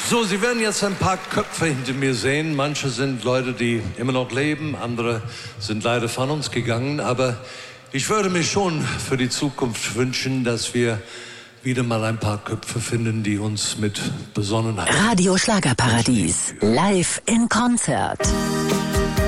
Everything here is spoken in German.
So, Sie werden jetzt ein paar Köpfe hinter mir sehen. Manche sind Leute, die immer noch leben, andere sind leider von uns gegangen. Aber ich würde mir schon für die Zukunft wünschen, dass wir wieder mal ein paar Köpfe finden, die uns mit Besonnenheit... Radio Schlagerparadies, live in Konzert.